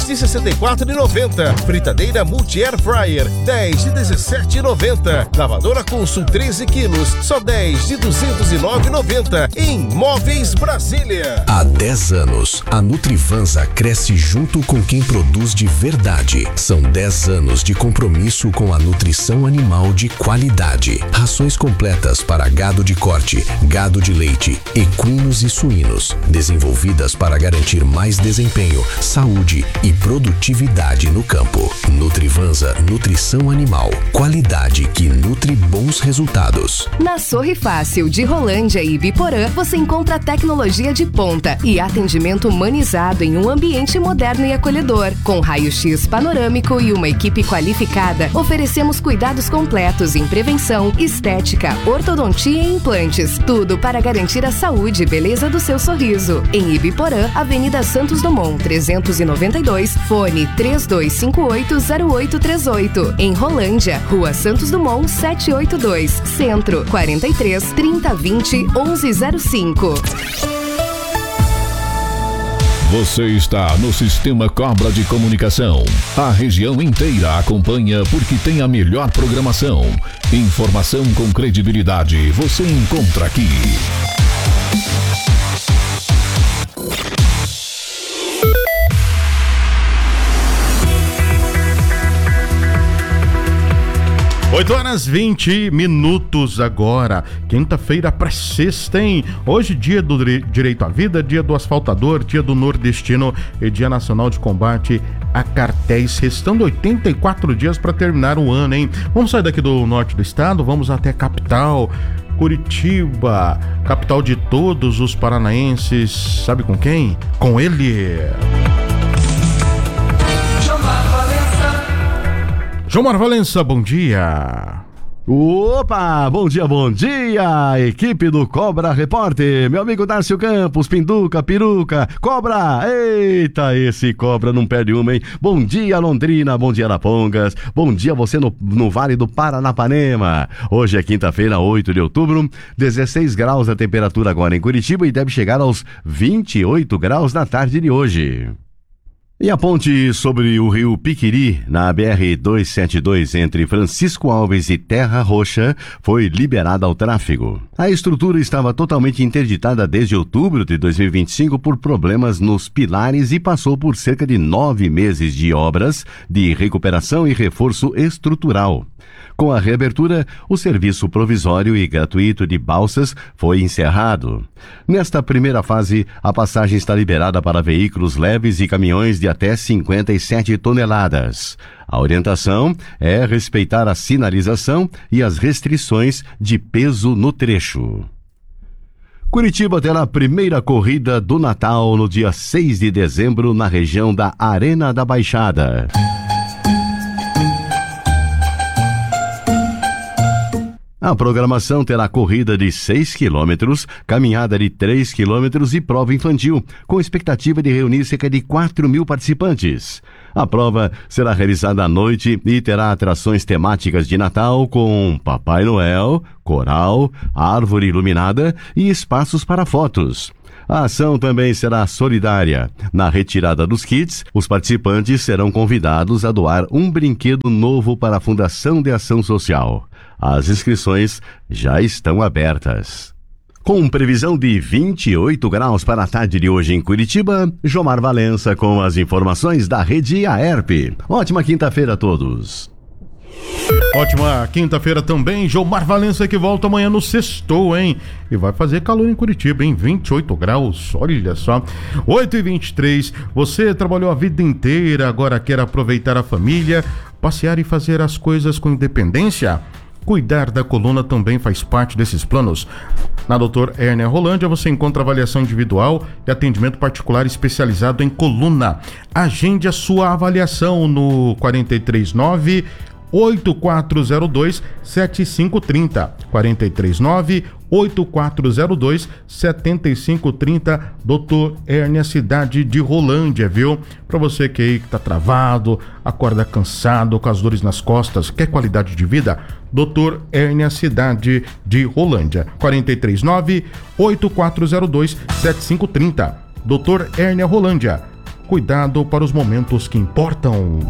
10 de R$ 64,90. Fritadeira Multi Air Fryer, 10 de R$ 17,90. Lavadora Consul 13 quilos, só 10 de R$ 209,90. Em Móveis Brasília. Há 10 anos, a Nutrivansa cresce junto com quem produz de verdade. São 10 anos de compromisso com a nutrição animal de qualidade. Rações completas para gado de corte, gado de leite, equinos e suínos, desenvolvidas para garantir mais desempenho, saúde e produtividade no campo. Nutrivansa Nutrição Animal. Qualidade que nutre bons resultados. Na Sorri Fácil de Rolândia e Ibiporã, você encontra tecnologia de ponta e atendimento humanizado em um ambiente moderno e acolhedor. Com raio-x panorâmico e uma equipe qualificada, oferecemos cuidados completos em prevenção, estética, ortodontia e implantes. Tudo para garantir a saúde e beleza do seu sorriso. Em Ibiporã, Avenida Santos Dumont, 392, fone 3258-0838. Em Rolândia, Rua Santos Dumont, 782, Centro, 43 3020 1105. Você está no Sistema Cobra de Comunicação. A região inteira acompanha porque tem a melhor programação. Informação com credibilidade você encontra aqui. Oito horas 20 minutos agora, quinta-feira para sexta, hein? Hoje dia do direito à vida, dia do asfaltador, dia do nordestino e dia nacional de combate a cartéis, restando 84 dias para terminar o ano, hein? Vamos sair daqui do norte do estado, vamos até a capital, Curitiba, capital de todos os paranaenses, sabe com quem? Com ele! Jomar Valença, bom dia. Opa, bom dia, equipe do Cobra Repórter, meu amigo Darcio Campos, Pinduca, Peruca, Cobra, eita, esse Cobra não perde uma, hein? Bom dia, Londrina, bom dia, Arapongas, bom dia você no Vale do Paranapanema. Hoje é quinta-feira, 8 de outubro, 16 graus a temperatura agora em Curitiba e deve chegar aos 28 graus na tarde de hoje. E a ponte sobre o rio Piquiri, na BR-272, entre Francisco Alves e Terra Roxa, foi liberada ao tráfego. A estrutura estava totalmente interditada desde outubro de 2025 por problemas nos pilares e passou por cerca de 9 meses de obras de recuperação e reforço estrutural. Com a reabertura, o serviço provisório e gratuito de balsas foi encerrado. Nesta primeira fase, a passagem está liberada para veículos leves e caminhões de até 57 toneladas. A orientação é respeitar a sinalização e as restrições de peso no trecho. Curitiba terá a primeira corrida do Natal no dia 6 de dezembro na região da Arena da Baixada. A programação terá corrida de 6 quilômetros, caminhada de 3 quilômetros e prova infantil, com expectativa de reunir cerca de 4.000 participantes. A prova será realizada à noite e terá atrações temáticas de Natal com Papai Noel, coral, árvore iluminada e espaços para fotos. A ação também será solidária. Na retirada dos kits, os participantes serão convidados a doar um brinquedo novo para a Fundação de Ação Social. As inscrições já estão abertas. Com previsão de 28 graus para a tarde de hoje em Curitiba, Jomar Valença com as informações da Rede AERP. Ótima quinta-feira a todos. Ótima quinta-feira também, Jomar Valença que volta amanhã no Sextou, hein? E vai fazer calor em Curitiba, hein? 28 graus, olha só. 8h23, você trabalhou a vida inteira, agora quer aproveitar a família, passear e fazer as coisas com independência? Cuidar da coluna também faz parte desses planos. Na Dr. Hérnia Rolândia você encontra avaliação individual e atendimento particular especializado em coluna. Agende a sua avaliação no 439 8402-7530, 439-8402-7530, Dr. Hérnia, cidade de Rolândia, viu? Pra você que aí tá travado, acorda cansado, com as dores nas costas, quer qualidade de vida? Dr. Hérnia, cidade de Rolândia, 439-8402-7530, Dr. Hérnia Rolândia. cuidado para os momentos que importam.